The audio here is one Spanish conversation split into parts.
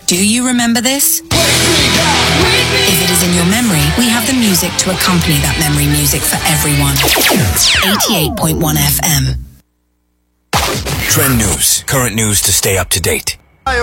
Do you remember this? If it is in your memory, we have the music to accompany that memory music for everyone. 88.1 FM. Trend news. Current news to stay up to date.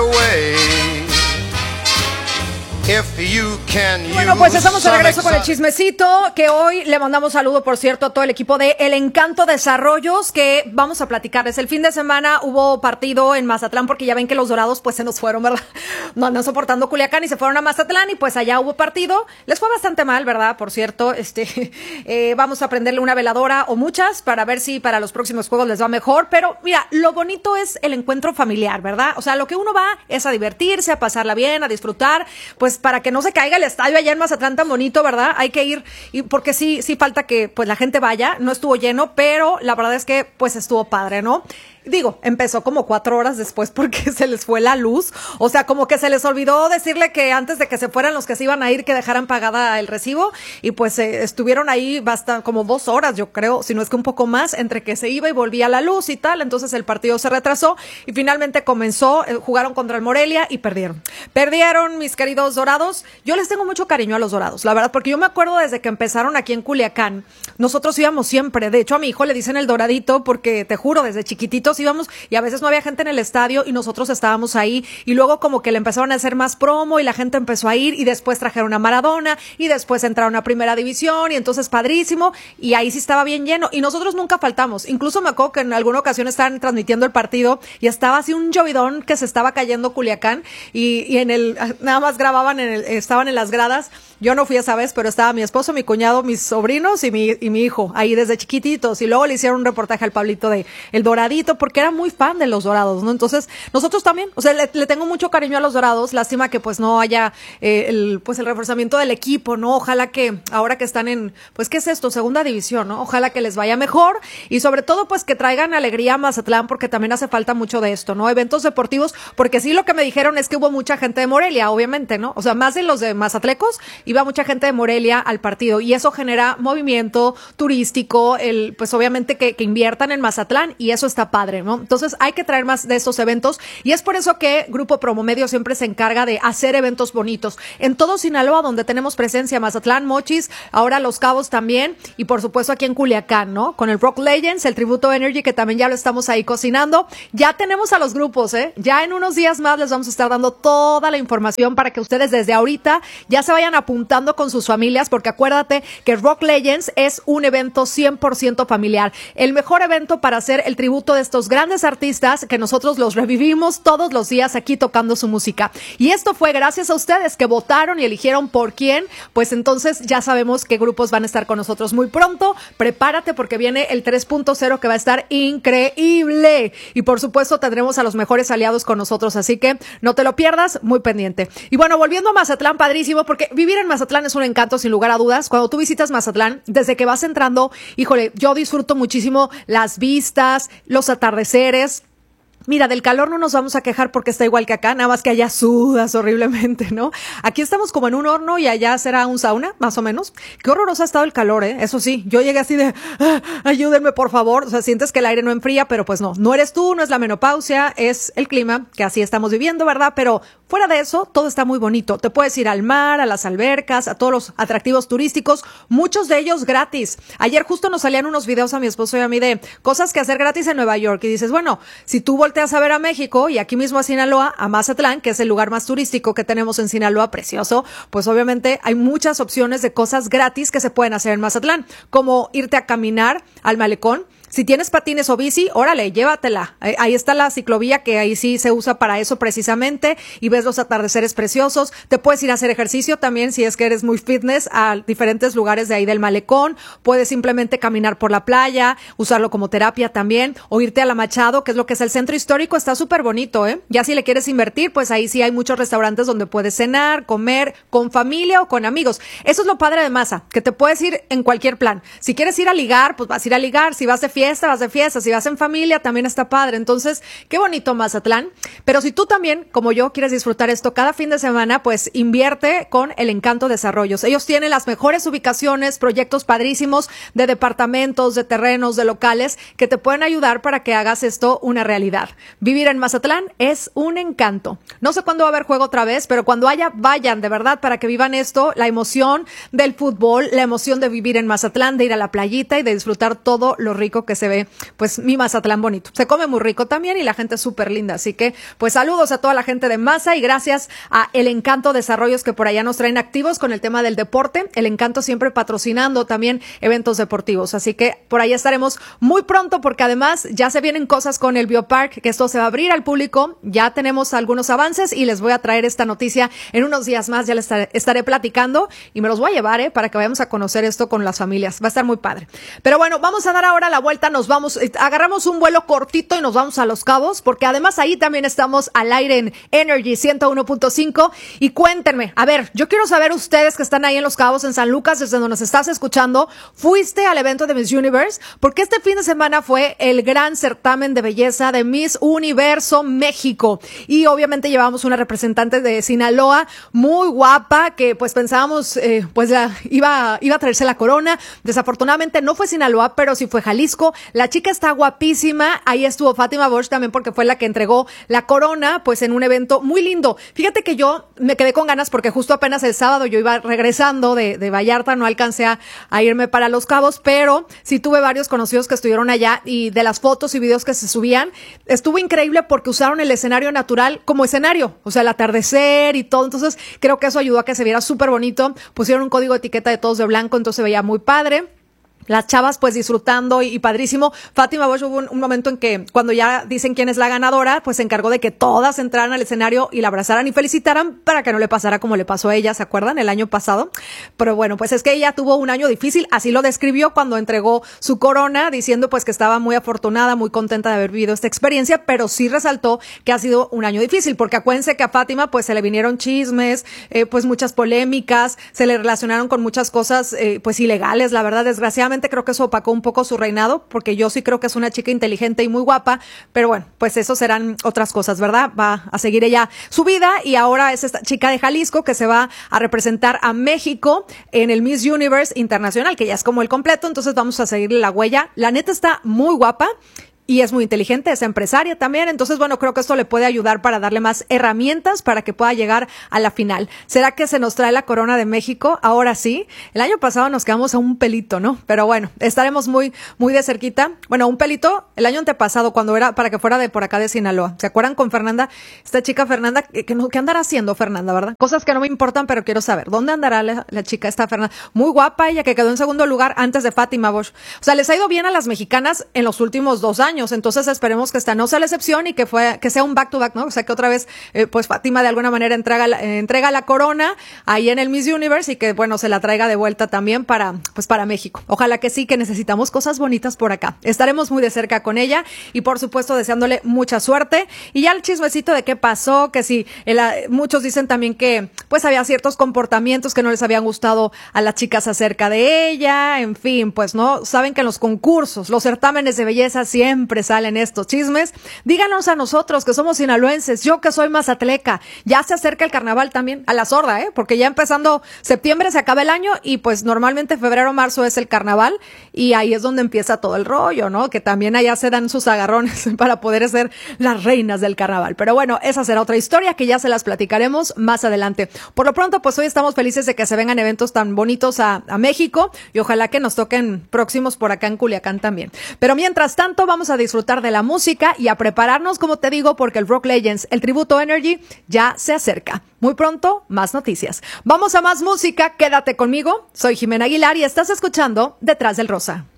Bueno, pues estamos de regreso con el chismecito, que hoy le mandamos saludo, por cierto, a todo el equipo de El Encanto Desarrollos, que vamos a platicarles. El fin de semana hubo partido en Mazatlán, porque ya ven que los Dorados pues se nos fueron, ¿verdad? No andan soportando Culiacán y se fueron a Mazatlán, y pues allá hubo partido. Les fue bastante mal, ¿verdad? Por cierto, vamos a prenderle una veladora o muchas para ver si para los próximos juegos les va mejor. Pero mira, lo bonito es el encuentro familiar, ¿verdad? O sea, lo que uno va es a divertirse, a pasarla bien, a disfrutar, pues para que no se caiga el estadio allá en Mazatlán tan bonito, ¿verdad? Hay que ir, y porque sí falta que pues la gente vaya. No estuvo lleno, pero la verdad es que pues estuvo padre, ¿no? Digo, empezó como 4 horas después porque se les fue la luz. O sea, como que se les olvidó decirle que antes de que se fueran los que se iban a ir, que dejaran pagada el recibo. Y pues estuvieron ahí como 2 horas, yo creo, si no es que un poco más, entre que se iba y volvía la luz y tal. Entonces el partido se retrasó y finalmente comenzó. Jugaron contra el Morelia y perdieron. Perdieron, mis queridos Dorados. Yo les tengo mucho cariño a los Dorados, la verdad, porque yo me acuerdo desde que empezaron aquí en Culiacán. Nosotros íbamos siempre. De hecho, a mi hijo le dicen el Doradito porque, te juro, desde chiquitito íbamos, y a veces no había gente en el estadio y nosotros estábamos ahí, y luego como que le empezaron a hacer más promo y la gente empezó a ir, y después trajeron a Maradona y después entraron a Primera División, y entonces padrísimo, y ahí sí estaba bien lleno y nosotros nunca faltamos. Incluso me acuerdo que en alguna ocasión estaban transmitiendo el partido y estaba así un llovidón que se estaba cayendo Culiacán, y nada más grababan estaban en las gradas. Yo no fui esa vez, pero estaba mi esposo, mi cuñado, mis sobrinos y mi hijo ahí desde chiquititos, y luego le hicieron un reportaje al Pablito de El Doradito porque era muy fan de los Dorados, ¿no? Entonces, nosotros también, o sea, le tengo mucho cariño a los Dorados. Lástima que pues no haya el reforzamiento del equipo, ¿no? Ojalá que ahora que están en, pues, ¿qué es esto? Segunda división, ¿no? Ojalá que les vaya mejor, y sobre todo pues que traigan alegría a Mazatlán, porque también hace falta mucho de esto, ¿no? Eventos deportivos, porque sí, lo que me dijeron es que hubo mucha gente de Morelia, obviamente, ¿no? O sea, más de los de Mazatlecos, iba mucha gente de Morelia al partido, y eso genera movimiento turístico, pues obviamente que inviertan en Mazatlán, y eso está padre, ¿no? Entonces hay que traer más de estos eventos, y es por eso que Grupo Promomedio siempre se encarga de hacer eventos bonitos en todo Sinaloa, donde tenemos presencia: Mazatlán, Mochis, ahora Los Cabos también, y por supuesto aquí en Culiacán, ¿no? Con el Rock Legends, el Tributo Energy, que también ya lo estamos ahí cocinando. Ya tenemos a los grupos, ya en unos días más les vamos a estar dando toda la información para que ustedes desde ahorita ya se vayan apuntando con sus familias, porque acuérdate que Rock Legends es un evento 100% familiar, el mejor evento para hacer el tributo de estos grandes artistas que nosotros los revivimos todos los días aquí tocando su música. Y esto fue gracias a ustedes que votaron y eligieron por quién. Pues entonces ya sabemos qué grupos van a estar con nosotros muy pronto. Prepárate, porque viene el 3.0, que va a estar increíble, y por supuesto tendremos a los mejores aliados con nosotros, así que no te lo pierdas, muy pendiente. Y bueno, volviendo a Mazatlán, padrísimo, porque vivir en Mazatlán es un encanto sin lugar a dudas. Cuando tú visitas Mazatlán, desde que vas entrando, híjole, yo disfruto muchísimo las vistas, los atardeceres. Mira, del calor no nos vamos a quejar porque está igual que acá, nada más que allá sudas horriblemente, ¿no? Aquí estamos como en un horno y allá será un sauna, más o menos. Qué horroroso ha estado el calor, Eso sí, yo llegué así de, ayúdenme por favor. O sea, sientes que el aire no enfría, pero pues no eres tú, no es la menopausia, es el clima, que así estamos viviendo, ¿verdad? Pero fuera de eso, todo está muy bonito. Te puedes ir al mar, a las albercas, a todos los atractivos turísticos, muchos de ellos gratis. Ayer justo nos salían unos videos a mi esposo y a mí de cosas que hacer gratis en Nueva York, y dices, bueno, si tú volteas a ver a México y aquí mismo a Sinaloa, a Mazatlán, que es el lugar más turístico que tenemos en Sinaloa, precioso, pues obviamente hay muchas opciones de cosas gratis que se pueden hacer en Mazatlán, como irte a caminar al malecón. Si tienes patines o bici, órale, llévatela. Ahí está la ciclovía, que ahí sí se usa para eso precisamente, y ves los atardeceres preciosos. Te puedes ir a hacer ejercicio también, si es que eres muy fitness, a diferentes lugares de ahí del malecón. Puedes simplemente caminar por la playa, usarlo como terapia también, o irte a la Machado, que es lo que es el centro histórico. Está súper bonito, Ya si le quieres invertir, pues ahí sí hay muchos restaurantes donde puedes cenar, comer, con familia o con amigos. Eso es lo padre de Maza, que te puedes ir en cualquier plan. Si quieres ir a ligar, pues vas a ir a ligar. Si vas de fiesta, fiesta, vas de fiesta. Si vas en familia, también está padre. Entonces, qué bonito Mazatlán. Pero si tú también, como yo, quieres disfrutar esto cada fin de semana, pues invierte con El Encanto Desarrollos. Ellos tienen las mejores ubicaciones, proyectos padrísimos de departamentos, de terrenos, de locales, que te pueden ayudar para que hagas esto una realidad. Vivir en Mazatlán es un encanto. No sé cuándo va a haber juego otra vez, pero cuando haya, vayan, de verdad, para que vivan esto, la emoción del fútbol, la emoción de vivir en Mazatlán, de ir a la playita y de disfrutar todo lo rico que se ve, pues mi Mazatlán bonito. Se come muy rico también y la gente es súper linda, así que pues saludos a toda la gente de Maza y gracias a El Encanto Desarrollos que por allá nos traen activos con el tema del deporte. El Encanto siempre patrocinando también eventos deportivos, así que por ahí estaremos muy pronto porque además ya se vienen cosas con el Biopark, que esto se va a abrir al público, ya tenemos algunos avances y les voy a traer esta noticia en unos días más, ya les estaré platicando y me los voy a llevar para que vayamos a conocer esto con las familias, va a estar muy padre. Pero bueno, vamos a dar ahora la vuelta, nos vamos, agarramos un vuelo cortito y nos vamos a Los Cabos, porque además ahí también estamos al aire en Energy 101.5 y cuéntenme, a ver, yo quiero saber ustedes que están ahí en Los Cabos, en San Lucas, desde donde nos estás escuchando, ¿fuiste al evento de Miss Universe? Porque este fin de semana fue el gran certamen de belleza de Miss Universo México y obviamente llevábamos una representante de Sinaloa muy guapa que pues pensábamos pues iba a traerse la corona. Desafortunadamente no fue Sinaloa, pero sí fue Jalisco. La chica está guapísima. Ahí estuvo Fátima Bosch también porque fue la que entregó la corona pues en un evento muy lindo. Fíjate que yo me quedé con ganas porque justo apenas el sábado yo iba regresando de Vallarta, no alcancé a irme para Los Cabos, pero sí tuve varios conocidos que estuvieron allá y de las fotos y videos que se subían, estuvo increíble porque usaron el escenario natural como escenario, o sea, el atardecer y todo, entonces creo que eso ayudó a que se viera súper bonito, pusieron un código de etiqueta de todos de blanco, entonces se veía muy padre. Las chavas pues disfrutando y padrísimo. Fátima Bosch hubo un momento en que cuando ya dicen quién es la ganadora, pues se encargó de que todas entraran al escenario y la abrazaran y felicitaran para que no le pasara como le pasó a ella, ¿se acuerdan? El año pasado. Pero bueno, pues es que ella tuvo un año difícil, así lo describió cuando entregó su corona, diciendo pues que estaba muy afortunada, muy contenta de haber vivido esta experiencia, pero sí resaltó que ha sido un año difícil, porque acuérdense que a Fátima pues se le vinieron chismes, pues muchas polémicas, se le relacionaron con muchas cosas pues ilegales, la verdad, desgraciadamente creo que eso opacó un poco su reinado, porque yo sí creo que es una chica inteligente y muy guapa, pero bueno, pues eso serán otras cosas, ¿verdad? Va a seguir ella su vida y ahora es esta chica de Jalisco que se va a representar a México en el Miss Universe Internacional, que ya es como el completo, entonces vamos a seguirle la huella. La neta está muy guapa. Y es muy inteligente, es empresaria también, entonces bueno, creo que esto le puede ayudar para darle más herramientas para que pueda llegar a la final. ¿Será que se nos trae la corona de México? Ahora sí. El año pasado nos quedamos a un pelito, ¿no? Pero bueno, estaremos muy, muy de cerquita. Bueno, un pelito el año antepasado, cuando era para que fuera de por acá de Sinaloa. ¿Se acuerdan con Fernanda? Esta chica Fernanda, ¿qué andará haciendo Fernanda, verdad? Cosas que no me importan, pero quiero saber. ¿Dónde andará la chica esta Fernanda? Muy guapa ella, que quedó en segundo lugar antes de Fátima Bosch. O sea, les ha ido bien a las mexicanas en los últimos 2 años. Entonces esperemos que esta no sea la excepción y que sea un back to back, ¿no? O sea, que otra vez pues Fátima de alguna manera entrega la corona ahí en el Miss Universe y que bueno, se la traiga de vuelta también para México. Ojalá que sí, que necesitamos cosas bonitas por acá. Estaremos muy de cerca con ella y por supuesto deseándole mucha suerte. Y ya el chismecito de qué pasó, que sí, muchos dicen también que pues había ciertos comportamientos que no les habían gustado a las chicas acerca de ella, en fin, pues no, saben que en los concursos, los certámenes de belleza siempre salen estos chismes. Díganos a nosotros que somos sinaloenses, yo que soy mazatleca, ya se acerca el carnaval también, a la sorda, porque ya empezando septiembre se acaba el año y pues normalmente febrero, marzo es el carnaval y ahí es donde empieza todo el rollo, ¿no? Que también allá se dan sus agarrones para poder ser las reinas del carnaval. Pero bueno, esa será otra historia que ya se las platicaremos más adelante. Por lo pronto, pues hoy estamos felices de que se vengan eventos tan bonitos a México y ojalá que nos toquen próximos por acá en Culiacán también. Pero mientras tanto, vamos a disfrutar de la música y a prepararnos, como te digo, porque el Rock Legends, el tributo Energy, ya se acerca. Muy pronto, más noticias. Vamos a más música, quédate conmigo. Soy Jimena Aguilar y estás escuchando Detrás del Rosa.